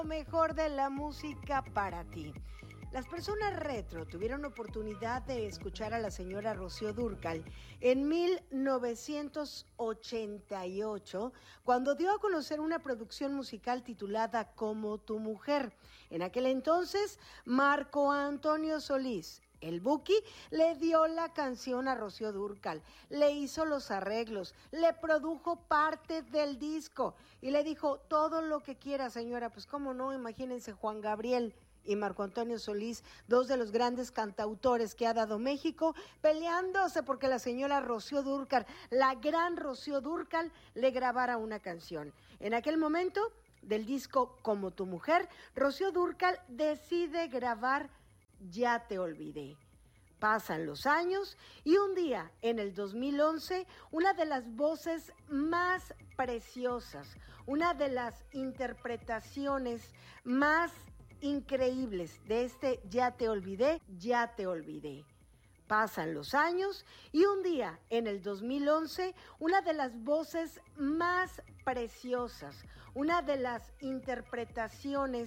Lo mejor de la música para ti. Las personas retro tuvieron oportunidad de escuchar a la señora Rocío Dúrcal en 1988, cuando dio a conocer una producción musical titulada Como tu mujer. En aquel entonces, Marco Antonio Solís, el Buki, le dio la canción a Rocío Dúrcal, le hizo los arreglos, le produjo parte del disco y le dijo, todo lo que quiera, señora. Pues cómo no, imagínense Juan Gabriel y Marco Antonio Solís, dos de los grandes cantautores que ha dado México, peleándose porque la señora Rocío Dúrcal, la gran Rocío Dúrcal, le grabara una canción. En aquel momento, del disco Como tu mujer, Rocío Dúrcal decide grabar Ya te olvidé. Pasan los años y un día, en el 2011, una de las voces más preciosas, una de las interpretaciones más increíbles de este Ya te olvidé, ya te olvidé. Pasan los años y un día, en el 2011, una de las voces más preciosas, una de las interpretaciones